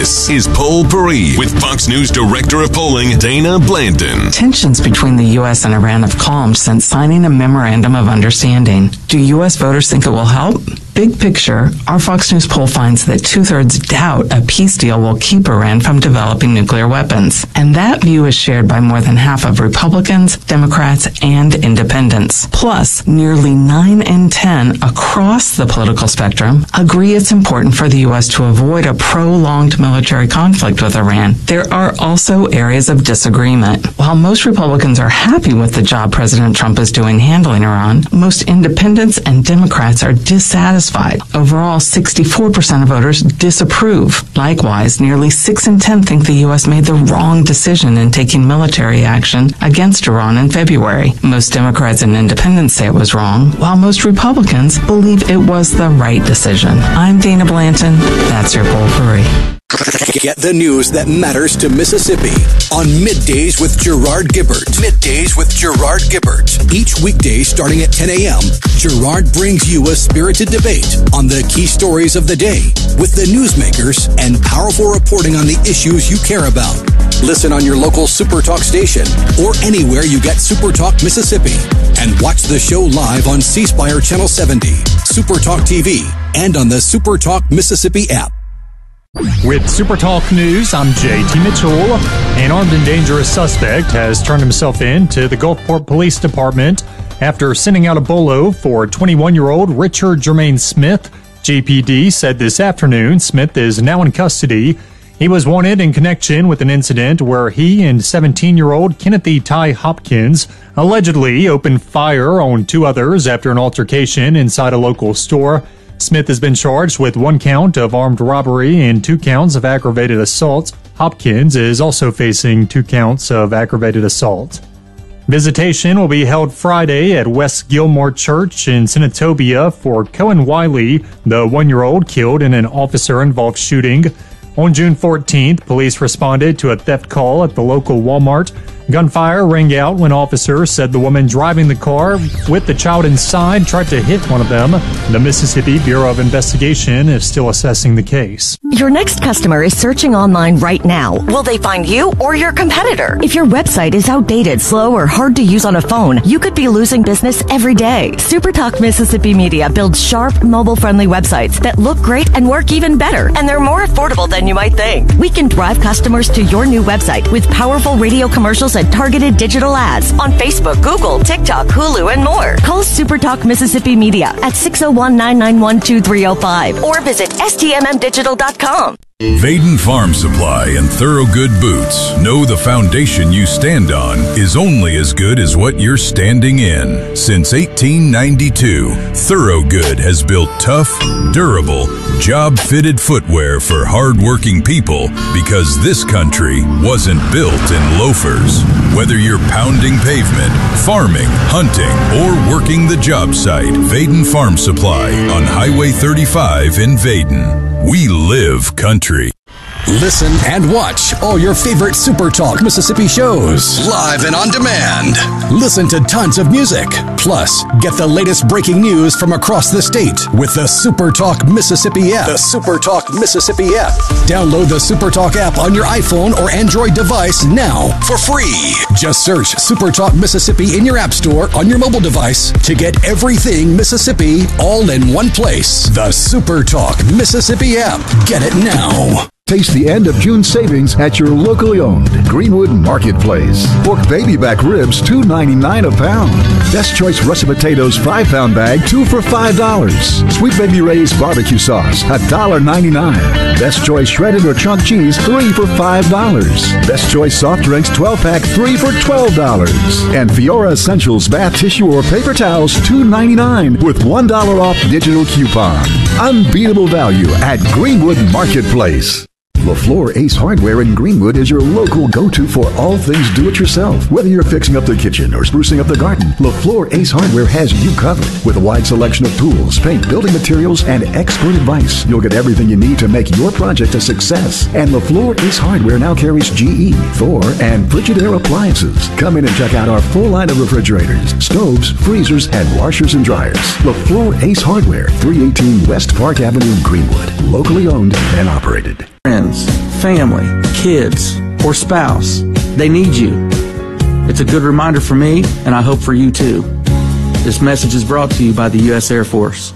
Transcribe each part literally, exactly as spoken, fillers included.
This is Poll Paris with Fox News Director of Polling, Dana Blanton. Tensions between the U S and Iran have calmed since signing a memorandum of understanding. Do U S voters think it will help? Big picture, our Fox News poll finds that two-thirds doubt a peace deal will keep Iran from developing nuclear weapons. And that view is shared by more than half of Republicans, Democrats, and independents. Plus, nearly nine in ten across the political spectrum agree it's important for the U S to avoid a prolonged military conflict with Iran. There are also areas of disagreement. While most Republicans are happy with the job President Trump is doing handling Iran, most independents and Democrats are dissatisfied. Overall, sixty-four percent of voters disapprove. Likewise, nearly six in ten think the U S made the wrong decision in taking military action against Iran in February. Most Democrats and independents say it was wrong, while most Republicans believe it was the right decision. I'm Dana Blanton. That's your Poll Paris. Get the news that matters to Mississippi on Middays with Gerard Gibbert. Middays with Gerard Gibbert. Each weekday starting at ten a.m., Gerard brings you a spirited debate on the key stories of the day with the newsmakers and powerful reporting on the issues you care about. Listen on your local SuperTalk station or anywhere you get SuperTalk Mississippi. And watch the show live on C Spire Channel seventy, SuperTalk T V, and on the SuperTalk Mississippi app. With SuperTalk News, I'm J T Mitchell. An armed and dangerous suspect has turned himself in to the Gulfport Police Department after sending out a bolo for twenty-one-year-old Richard Jermaine Smith. G P D said this afternoon Smith is now in custody. He was wanted in connection with an incident where he and seventeen-year-old Kenneth E. Ty Hopkins allegedly opened fire on two others after an altercation inside a local store. Smith has been charged with one count of armed robbery and two counts of aggravated assault. Hopkins is also facing two counts of aggravated assault. Visitation will be held Friday at West Gilmore Church in Senatobia for Cohen Wiley, the one-year-old killed in an officer-involved shooting. On June fourteenth, police responded to a theft call at the local Walmart. Gunfire rang out when officers said the woman driving the car with the child inside tried to hit one of them. The Mississippi Bureau of Investigation is still assessing the case. Your next customer is searching online right now. Will they find you or your competitor? If your website is outdated, slow, or hard to use on a phone, you could be losing business every day. SuperTalk Mississippi Media builds sharp, mobile-friendly websites that look great and work even better, and they're more affordable than you might think. We can drive customers to your new website with powerful radio commercials and targeted digital ads on Facebook, Google, TikTok, Hulu, and more. Call SuperTalk Mississippi Media at six oh one, nine nine one, two three oh five or visit S T M M digital dot com. Vaden Farm Supply and Thoroughgood Boots know the foundation you stand on is only as good as what you're standing in. Since eighteen ninety-two, Thoroughgood has built tough, durable, job-fitted footwear for hard-working people because this country wasn't built in loafers. Whether you're pounding pavement, farming, hunting, or working the job site, Vaden Farm Supply on Highway thirty-five in Vaden. We live country. Listen and watch all your favorite SuperTalk Mississippi shows live and on demand. Listen to tons of music. Plus, get the latest breaking news from across the state with the SuperTalk Mississippi app. The SuperTalk Mississippi app. Download the SuperTalk app on your iPhone or Android device now for free. Just search SuperTalk Mississippi in your app store on your mobile device to get everything Mississippi all in one place. The SuperTalk Mississippi app. Get it now. Taste the end of June savings at your locally owned Greenwood Marketplace. Pork baby back ribs, two ninety-nine a pound. Best Choice russet potatoes, five pound bag, two for five dollars. Sweet Baby Ray's barbecue sauce, one ninety-nine. Best Choice shredded or chunk cheese, three for five dollars. Best Choice soft drinks, twelve pack, three for twelve dollars. And Fiora Essentials bath tissue or paper towels, two ninety-nine with one dollar off digital coupon. Unbeatable value at Greenwood Marketplace. LaFleur Ace Hardware in Greenwood is your local go-to for all things do-it-yourself. Whether you're fixing up the kitchen or sprucing up the garden, LaFleur Ace Hardware has you covered. With a wide selection of tools, paint, building materials, and expert advice, you'll get everything you need to make your project a success. And LaFleur Ace Hardware now carries G E, Thor, and Frigidaire appliances. Come in and check out our full line of refrigerators, stoves, freezers, and washers and dryers. LaFleur Ace Hardware, three eighteen West Park Avenue, Greenwood. Locally owned and operated. Friends, family, kids, or spouse, they need you. It's a good reminder for me, and I hope for you too. This message is brought to you by the U S Air Force.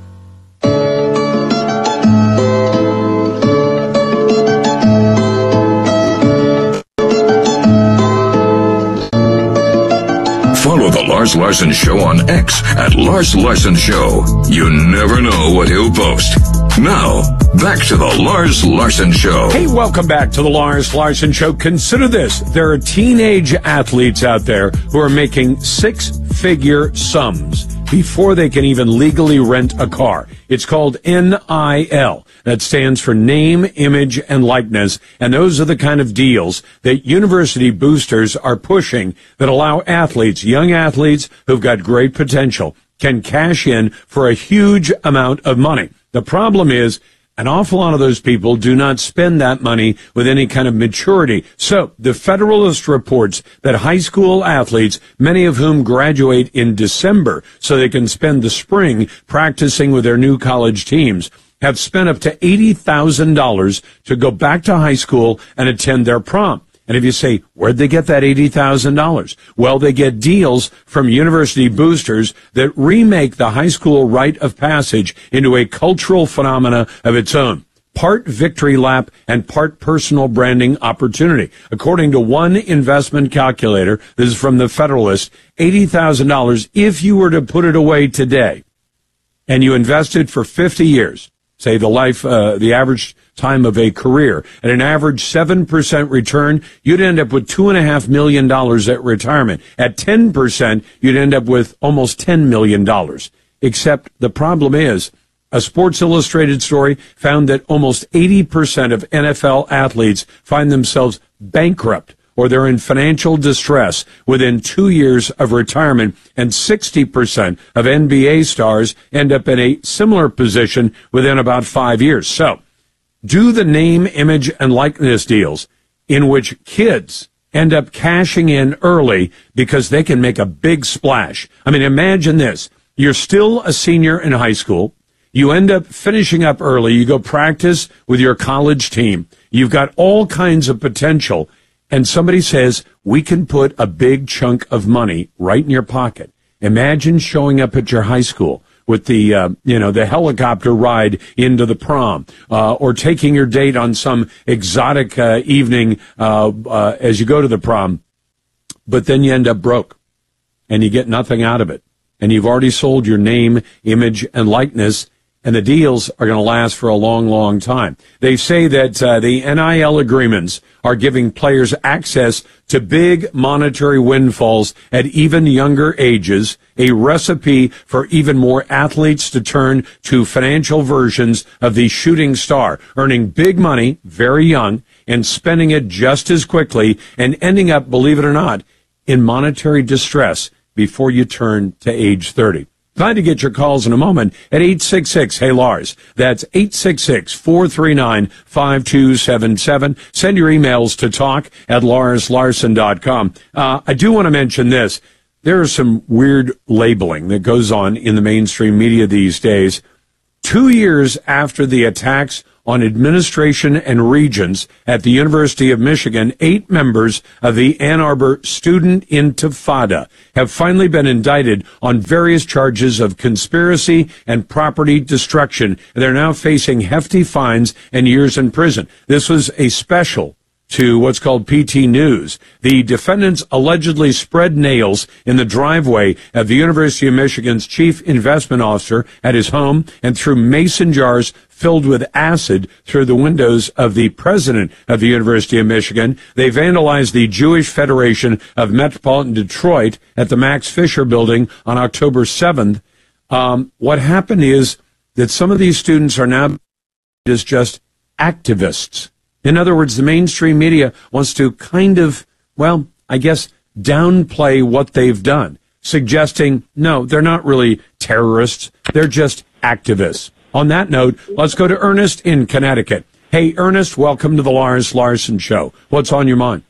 Follow The Lars Larson Show on X at Lars Larson Show. You never know what he'll post. Now, back to The Lars Larson Show. Hey, welcome back to The Lars Larson Show. Consider this. There are teenage athletes out there who are making six-figure sums before they can even legally rent a car. It's called N I L. That stands for name, image, and likeness. And those are the kind of deals that university boosters are pushing that allow athletes, young athletes who've got great potential, can cash in for a huge amount of money. The problem is, an awful lot of those people do not spend that money with any kind of maturity. So the Federalist reports that high school athletes, many of whom graduate in December so they can spend the spring practicing with their new college teams, have spent up to eighty thousand dollars to go back to high school and attend their prom. And if you say, where'd they get that eighty thousand dollars? Well, they get deals from university boosters that remake the high school rite of passage into a cultural phenomena of its own. Part victory lap and part personal branding opportunity. According to one investment calculator, this is from the Federalist, eighty thousand dollars, if you were to put it away today and you invested for fifty years, say the life, uh, the average time of a career, at an average seven percent return, you'd end up with two and a half million dollars at retirement. At ten percent, you'd end up with almost ten million dollars. Except the problem is, a Sports Illustrated story found that almost eighty percent of N F L athletes find themselves bankrupt or they're in financial distress within two years of retirement, and sixty percent of N B A stars end up in a similar position within about five years. So, do the name, image, and likeness deals in which kids end up cashing in early because they can make a big splash. I mean, imagine this. You're still a senior in high school. You end up finishing up early. You go practice with your college team. You've got all kinds of potential. And somebody says, we can put a big chunk of money right in your pocket. Imagine showing up at your high school with the, uh, you know, the helicopter ride into the prom, uh, or taking your date on some exotic uh, evening uh, uh, as you go to the prom. But then you end up broke and you get nothing out of it. And you've already sold your name, image, and likeness, and the deals are going to last for a long, long time. They say that uh, the N I L agreements are giving players access to big monetary windfalls at even younger ages, a recipe for even more athletes to turn to financial versions of the shooting star, earning big money very young and spending it just as quickly and ending up, believe it or not, in monetary distress before you turn to age thirty. Glad to get your calls in a moment at eight six six, hey Lars. That's eight six six, four three nine, five two seven seven. Send your emails to talk at lars larson dot com. Uh, I do want to mention this. There is some weird labeling that goes on in the mainstream media these days. Two years after the attacks on administration and regents at the University of Michigan, eight members of the Ann Arbor Student Intifada have finally been indicted on various charges of conspiracy and property destruction. They're now facing hefty fines and years in prison. This was a special to what's called P T News. The defendants allegedly spread nails in the driveway of the University of Michigan's chief investment officer at his home and threw mason jars filled with acid through the windows of the president of the University of Michigan. They vandalized the Jewish Federation of Metropolitan Detroit at the Max Fisher building on October seventh. Um, what happened is that some of these students are now as just activists. In other words, the mainstream media wants to kind of, well, I guess, downplay what they've done, suggesting, no, they're not really terrorists. They're just activists. On that note, let's go to Ernest in Connecticut. Hey, Ernest, welcome to the Lars Larson Show. What's on your mind?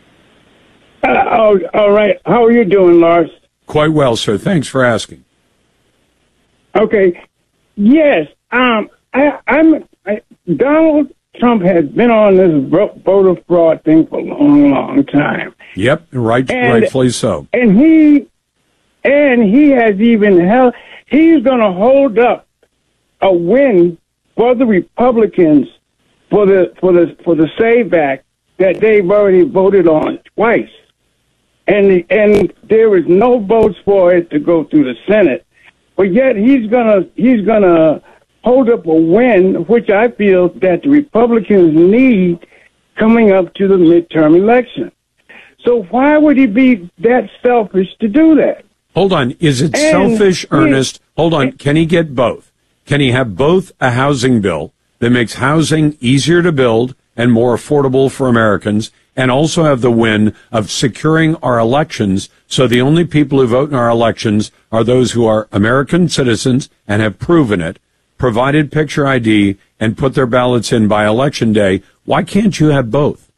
Uh, oh, all right. How are you doing, Lars? Quite well, sir. Thanks for asking. Okay. Yes. Um, I, I'm I, Donald Trump has been on this voter fraud thing for a long, long time. Yep, right, and, rightfully so. And he, and he has even held. He's going to hold up a win for the Republicans for the for the for the SAVE Act that they've already voted on twice, and and there is no votes for it to go through the Senate, but yet he's gonna he's gonna hold up a win, which I feel that the Republicans need coming up to the midterm election. So why would he be that selfish to do that? Hold on, is it and selfish, he, Ernest? Hold on, can he get both? Can he have both a housing bill that makes housing easier to build and more affordable for Americans, and also have the win of securing our elections so the only people who vote in our elections are those who are American citizens and have proven it, provided picture I D, and put their ballots in by Election Day? Why can't you have both?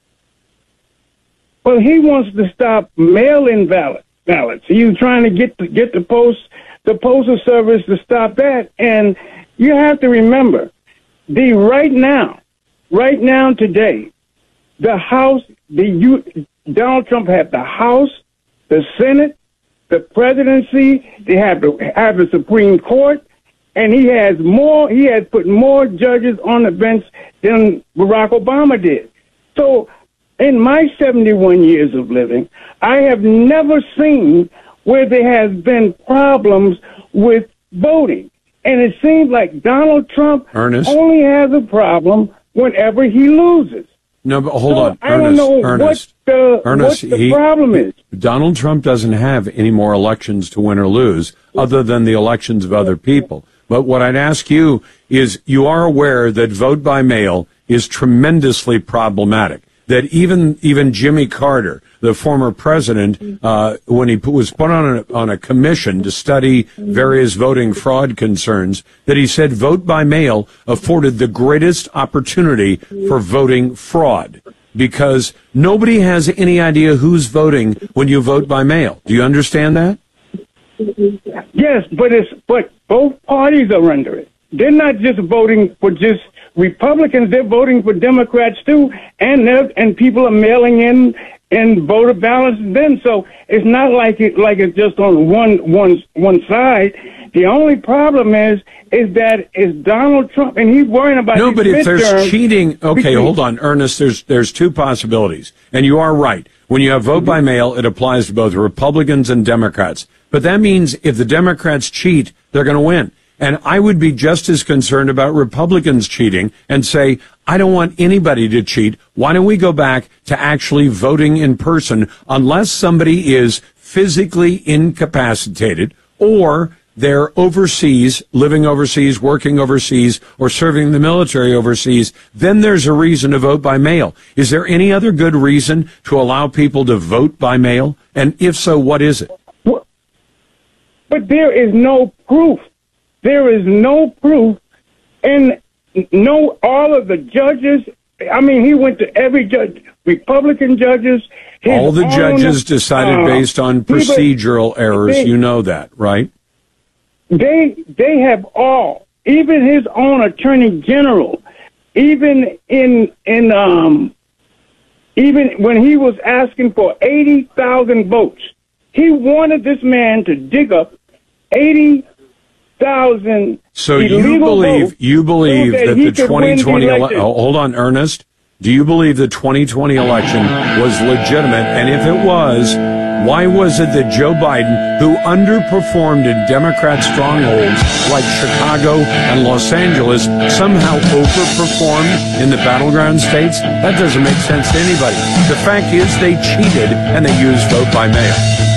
Well, he wants to stop mail-in ballot, ballots. He's trying to get the, get the post the postal service to stop that, and you have to remember, the right now, right now today, the House, the you, Donald Trump had the House, the Senate, the presidency. They have the have the Supreme Court, and he has more. He has put more judges on the bench than Barack Obama did. So, in my seventy-one years of living, I have never seen where there has been problems with voting. And it seems like Donald Trump Ernest? only has a problem whenever he loses. No, but hold so on, I Ernest. don't know Ernest, what the, Ernest, what the he, problem is. Donald Trump doesn't have any more elections to win or lose other than the elections of other people. But what I'd ask you is, you are aware that vote by mail is tremendously problematic. That even even Jimmy Carter, the former president, uh, when he put, was put on a, on a commission to study various voting fraud concerns, that he said vote by mail afforded the greatest opportunity for voting fraud, because nobody has any idea who's voting when you vote by mail. Do you understand that? Yes, but it's but both parties are under it. They're not just voting for just Republicans, they're voting for Democrats too, and and people are mailing in and voter ballots then. So it's not like it like it's just on one one one side. The only problem is is that it's Donald Trump, and he's worrying about no. But if there's cheating, okay, because, hold on, Ernest. There's there's two possibilities, and you are right. When you have vote by mail, it applies to both Republicans and Democrats. But that means if the Democrats cheat, they're going to win. And I would be just as concerned about Republicans cheating and say, I don't want anybody to cheat. Why don't we go back to actually voting in person unless somebody is physically incapacitated or they're overseas, living overseas, working overseas, or serving the military overseas? Then there's a reason to vote by mail. Is there any other good reason to allow people to vote by mail? And if so, what is it? But there is no proof. There is no proof, and no, all of the judges, I mean, he went to every judge, Republican judges. All the own, judges decided uh, based on procedural they, errors. They, you know that, right? They they have all, even his own attorney general, even in in um, even when he was asking for eighty thousand votes, he wanted this man to dig up eighty thousand. So you believe you believe so that, that the twenty twenty election? Oh, hold on, Ernest. Do you believe the twenty twenty election was legitimate? And if it was, why was it that Joe Biden, who underperformed in Democrat strongholds like Chicago and Los Angeles, somehow overperformed in the battleground states? That doesn't make sense to anybody. The fact is they cheated and they used vote by mail.